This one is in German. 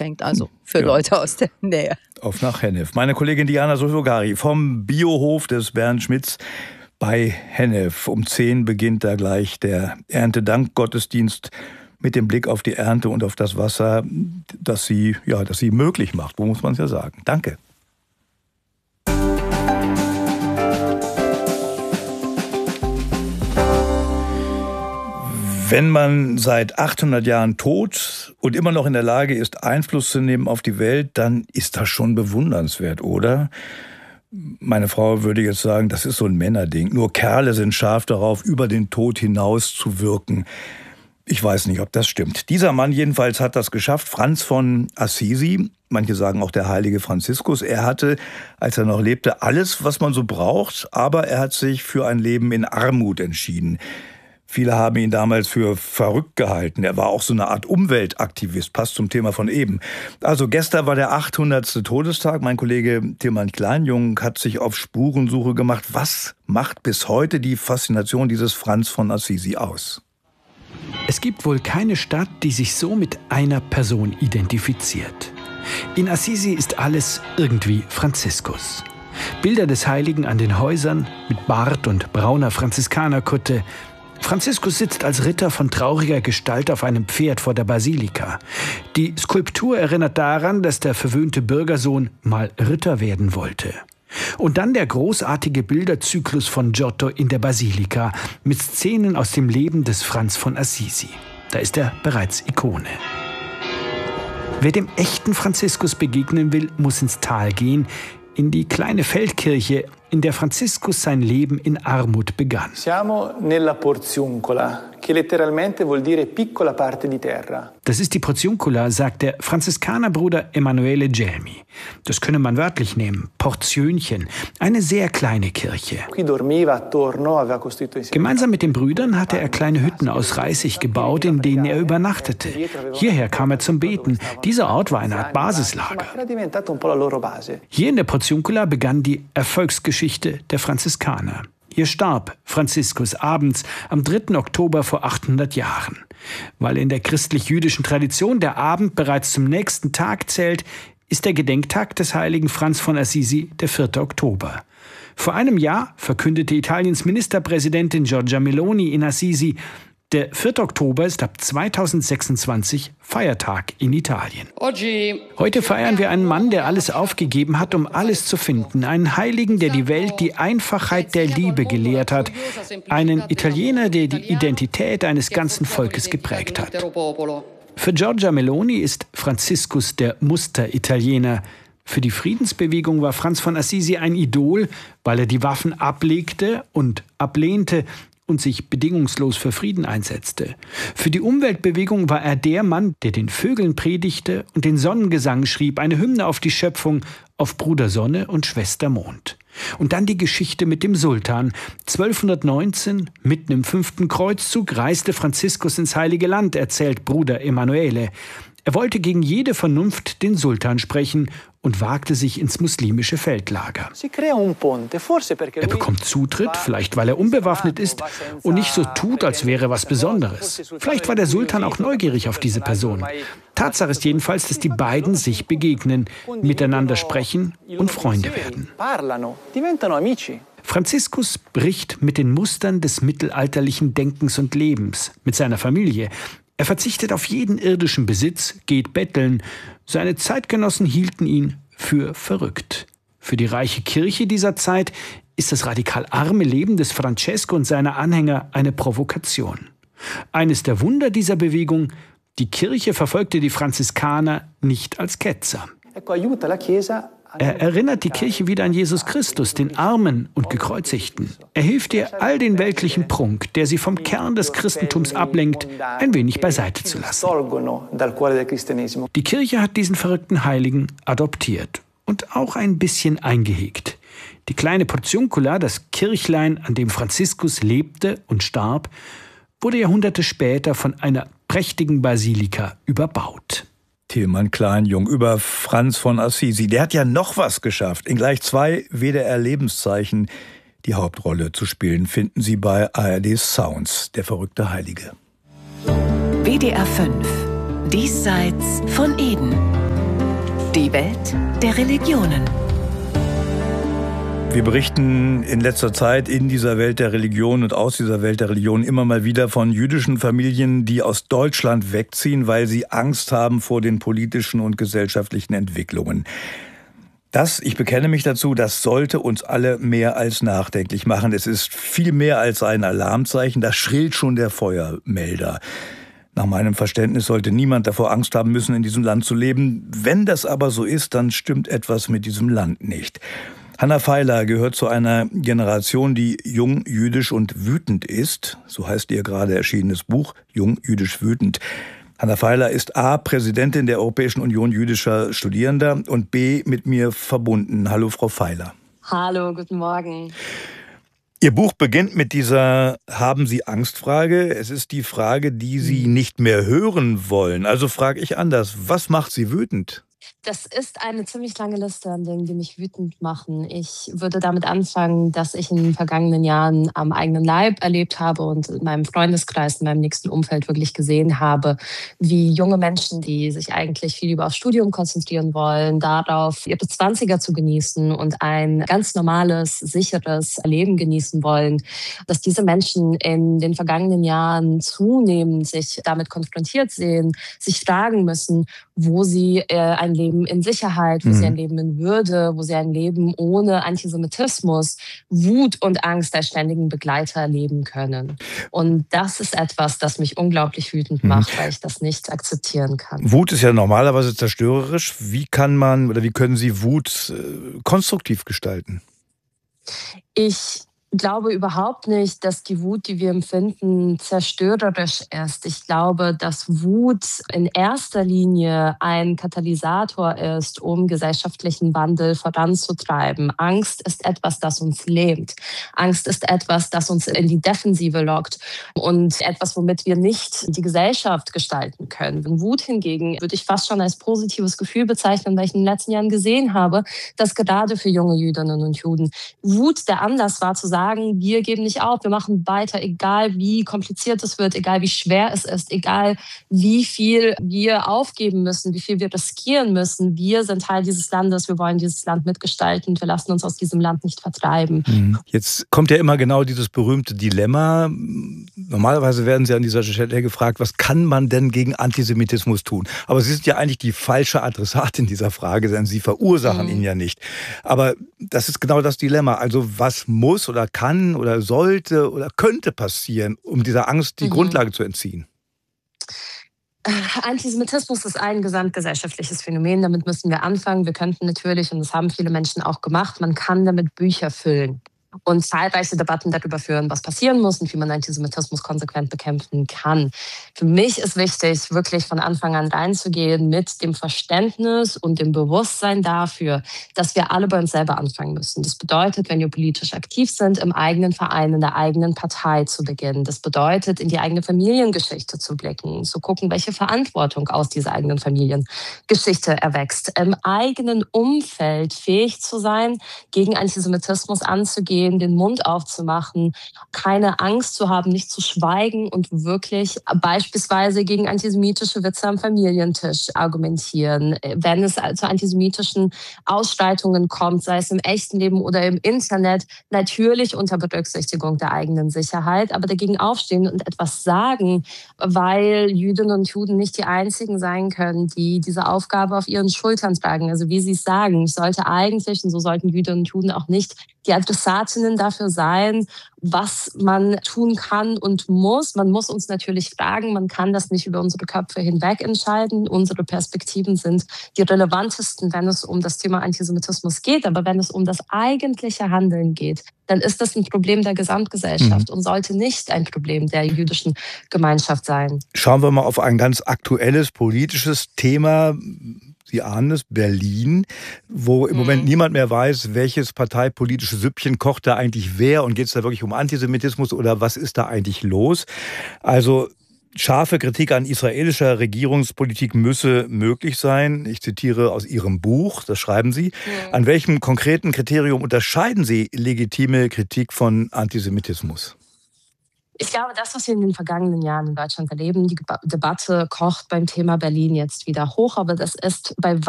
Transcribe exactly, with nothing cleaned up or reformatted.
anfängt, also für ja. Leute aus der Nähe. Auf nach Hennef. Meine Kollegin Diana Sofogari vom Biohof des Bernd Schmitz bei Hennef. Um zehn beginnt da gleich der Erntedankgottesdienst mit dem Blick auf die Ernte und auf das Wasser, das sie, ja, das sie möglich macht. Wo muss man es ja sagen. Danke. Wenn man seit achthundert Jahren tot und immer noch in der Lage ist, Einfluss zu nehmen auf die Welt, dann ist das schon bewundernswert, oder? Meine Frau würde jetzt sagen, das ist so ein Männerding. Nur Kerle sind scharf darauf, über den Tod hinaus zu wirken. Ich weiß nicht, ob das stimmt. Dieser Mann jedenfalls hat das geschafft. Franz von Assisi, manche sagen auch der heilige Franziskus. Er hatte, als er noch lebte, alles, was man so braucht, aber er hat sich für ein Leben in Armut entschieden. Viele haben ihn damals für verrückt gehalten. Er war auch so eine Art Umweltaktivist, passt zum Thema von eben. Also gestern war der achthundertste Todestag. Mein Kollege Tilman Kleinjung hat sich auf Spurensuche gemacht. Was macht bis heute die Faszination dieses Franz von Assisi aus? Es gibt wohl keine Stadt, die sich so mit einer Person identifiziert. In Assisi ist alles irgendwie Franziskus. Bilder des Heiligen an den Häusern mit Bart und brauner Franziskanerkutte. Franziskus sitzt als Ritter von trauriger Gestalt auf einem Pferd vor der Basilika. Die Skulptur erinnert daran, dass der verwöhnte Bürgersohn mal Ritter werden wollte. Und dann der großartige Bilderzyklus von Giotto in der Basilika mit Szenen aus dem Leben des Franz von Assisi. Da ist er bereits Ikone. Wer dem echten Franziskus begegnen will, muss ins Tal gehen, in die kleine Feldkirche, in der Franziskus sein Leben in Armut begann. Siamo nella Porziuncola, che letteralmente vuol dire piccola parte di terra. Das ist die Porziuncola, sagt der Franziskanerbruder Emanuele Gelmi. Das könne man wörtlich nehmen, Portionchen, eine sehr kleine Kirche. Gemeinsam mit den Brüdern hatte er kleine Hütten aus Reisig gebaut, in denen er übernachtete. Hierher kam er zum Beten. Dieser Ort war eine Art Basislager. Hier in der Porziuncola begann die Erfolgsgeschichte der Franziskaner. Hier starb Franziskus abends am dritten Oktober vor achthundert Jahren. Weil in der christlich-jüdischen Tradition der Abend bereits zum nächsten Tag zählt, ist der Gedenktag des heiligen Franz von Assisi der vierte Oktober. Vor einem Jahr verkündete Italiens Ministerpräsidentin Giorgia Meloni in Assisi, der vierte Oktober ist ab zweitausendsechsundzwanzig Feiertag in Italien. Heute feiern wir einen Mann, der alles aufgegeben hat, um alles zu finden. Einen Heiligen, der die Welt die Einfachheit der Liebe gelehrt hat. Einen Italiener, der die Identität eines ganzen Volkes geprägt hat. Für Giorgia Meloni ist Franziskus der Muster-Italiener. Für die Friedensbewegung war Franz von Assisi ein Idol, weil er die Waffen ablegte und ablehnte und sich bedingungslos für Frieden einsetzte. Für die Umweltbewegung war er der Mann, der den Vögeln predigte und den Sonnengesang schrieb, eine Hymne auf die Schöpfung, auf Bruder Sonne und Schwester Mond. Und dann die Geschichte mit dem Sultan. zwölfhundertneunzehn, mitten im fünften Kreuzzug, reiste Franziskus ins Heilige Land, erzählt Bruder Emanuele. Er wollte gegen jede Vernunft den Sultan sprechen und wagte sich ins muslimische Feldlager. Er bekommt Zutritt, vielleicht weil er unbewaffnet ist und nicht so tut, als wäre was Besonderes. Vielleicht war der Sultan auch neugierig auf diese Person. Tatsache ist jedenfalls, dass die beiden sich begegnen, miteinander sprechen und Freunde werden. Franziskus bricht mit den Mustern des mittelalterlichen Denkens und Lebens, mit seiner Familie. Er verzichtet auf jeden irdischen Besitz, geht betteln. Seine Zeitgenossen hielten ihn für verrückt. Für die reiche Kirche dieser Zeit ist das radikal arme Leben des Francesco und seiner Anhänger eine Provokation. Eines der Wunder dieser Bewegung: die Kirche verfolgte die Franziskaner nicht als Ketzer. Er erinnert die Kirche wieder an Jesus Christus, den Armen und Gekreuzigten. Er hilft ihr, all den weltlichen Prunk, der sie vom Kern des Christentums ablenkt, ein wenig beiseite zu lassen. Die Kirche hat diesen verrückten Heiligen adoptiert und auch ein bisschen eingehegt. Die kleine Porziuncola, das Kirchlein, an dem Franziskus lebte und starb, wurde Jahrhunderte später von einer prächtigen Basilika überbaut. Tilman Kleinjung über Franz von Assisi. Der hat ja noch was geschafft. In gleich zwei W D R-Lebenszeichen die Hauptrolle zu spielen, finden Sie bei A R D Sounds, der verrückte Heilige. W D R fünf, diesseits von Eden. Die Welt der Religionen. Wir berichten in letzter Zeit in dieser Welt der Religion und aus dieser Welt der Religion immer mal wieder von jüdischen Familien, die aus Deutschland wegziehen, weil sie Angst haben vor den politischen und gesellschaftlichen Entwicklungen. Das, ich bekenne mich dazu, das sollte uns alle mehr als nachdenklich machen. Es ist viel mehr als ein Alarmzeichen, da schrillt schon der Feuermelder. Nach meinem Verständnis sollte niemand davor Angst haben müssen, in diesem Land zu leben. Wenn das aber so ist, dann stimmt etwas mit diesem Land nicht. Hanna Feiler gehört zu einer Generation, die jung, jüdisch und wütend ist. So heißt ihr gerade erschienenes Buch, Jung, jüdisch, wütend. Hanna Feiler ist A, Präsidentin der Europäischen Union jüdischer Studierender und B, mit mir verbunden. Hallo, Frau Feiler. Hallo, guten Morgen. Ihr Buch beginnt mit dieser Haben Sie Angst-Frage. Es ist die Frage, die Sie nicht mehr hören wollen. Also frage ich anders, was macht Sie wütend? Das ist eine ziemlich lange Liste an Dingen, die mich wütend machen. Ich würde damit anfangen, dass ich in den vergangenen Jahren am eigenen Leib erlebt habe und in meinem Freundeskreis, in meinem nächsten Umfeld wirklich gesehen habe, wie junge Menschen, die sich eigentlich viel über aufs Studium konzentrieren wollen, darauf ihre Zwanziger zu genießen und ein ganz normales, sicheres Leben genießen wollen, dass diese Menschen in den vergangenen Jahren zunehmend sich damit konfrontiert sehen, sich fragen müssen, wo sie äh, ein Leben in Sicherheit, wo mhm. sie ein Leben in Würde, wo sie ein Leben ohne Antisemitismus, Wut und Angst als ständigen Begleiter leben können. Und das ist etwas, das mich unglaublich wütend macht, mhm. weil ich das nicht akzeptieren kann. Wut ist ja normalerweise zerstörerisch. Wie kann man oder wie können Sie Wut äh, konstruktiv gestalten? Ich glaube überhaupt nicht, dass die Wut, die wir empfinden, zerstörerisch ist. Ich glaube, dass Wut in erster Linie ein Katalysator ist, um gesellschaftlichen Wandel voranzutreiben. Angst ist etwas, das uns lähmt. Angst ist etwas, das uns in die Defensive lockt und etwas, womit wir nicht die Gesellschaft gestalten können. Wut hingegen würde ich fast schon als positives Gefühl bezeichnen, weil ich in den letzten Jahren gesehen habe, dass gerade für junge Jüdinnen und Juden Wut der Anlass war, zu sagen, wir geben nicht auf, wir machen weiter, egal wie kompliziert es wird, egal wie schwer es ist, egal wie viel wir aufgeben müssen, wie viel wir riskieren müssen. Wir sind Teil dieses Landes, wir wollen dieses Land mitgestalten, wir lassen uns aus diesem Land nicht vertreiben. Jetzt kommt ja immer genau dieses berühmte Dilemma. Normalerweise werden Sie an dieser Stelle gefragt, was kann man denn gegen Antisemitismus tun? Aber Sie sind ja eigentlich die falsche Adressatin dieser Frage, denn Sie verursachen mhm. ihn ja nicht. Aber das ist genau das Dilemma. Also was muss oder kann oder sollte oder könnte passieren, um dieser Angst die mhm. Grundlage zu entziehen? Antisemitismus ist ein gesamtgesellschaftliches Phänomen. Damit müssen wir anfangen. Wir könnten natürlich, und das haben viele Menschen auch gemacht, man kann damit Bücher füllen und zahlreiche Debatten darüber führen, was passieren muss und wie man Antisemitismus konsequent bekämpfen kann. Für mich ist wichtig, wirklich von Anfang an reinzugehen mit dem Verständnis und dem Bewusstsein dafür, dass wir alle bei uns selber anfangen müssen. Das bedeutet, wenn wir politisch aktiv sind, im eigenen Verein, in der eigenen Partei zu beginnen. Das bedeutet, in die eigene Familiengeschichte zu blicken, zu gucken, welche Verantwortung aus dieser eigenen Familiengeschichte erwächst. Im eigenen Umfeld fähig zu sein, gegen Antisemitismus anzugehen, den Mund aufzumachen, keine Angst zu haben, nicht zu schweigen und wirklich beispielsweise gegen antisemitische Witze am Familientisch argumentieren. Wenn es zu antisemitischen Ausschreitungen kommt, sei es im echten Leben oder im Internet, natürlich unter Berücksichtigung der eigenen Sicherheit, aber dagegen aufstehen und etwas sagen, weil Jüdinnen und Juden nicht die einzigen sein können, die diese Aufgabe auf ihren Schultern tragen. Also wie Sie es sagen, ich sollte eigentlich, und so sollten Jüdinnen und Juden auch nicht die Adressatinnen dafür sein, was man tun kann und muss. Man muss uns natürlich fragen, man kann das nicht über unsere Köpfe hinweg entscheiden. Unsere Perspektiven sind die relevantesten, wenn es um das Thema Antisemitismus geht. Aber wenn es um das eigentliche Handeln geht, dann ist das ein Problem der Gesamtgesellschaft mhm. und sollte nicht ein Problem der jüdischen Gemeinschaft sein. Schauen wir mal auf ein ganz aktuelles politisches Thema. Sie ahnen es, Berlin, wo im mhm. Moment niemand mehr weiß, welches parteipolitische Süppchen kocht da eigentlich wer und geht es da wirklich um Antisemitismus oder was ist da eigentlich los? Also scharfe Kritik an israelischer Regierungspolitik müsse möglich sein. Ich zitiere aus Ihrem Buch, das schreiben Sie. Mhm. An welchem konkreten Kriterium unterscheiden Sie legitime Kritik von Antisemitismus? Ich glaube, das, was wir in den vergangenen Jahren in Deutschland erleben, die Debatte kocht beim Thema Berlin jetzt wieder hoch, aber das ist bei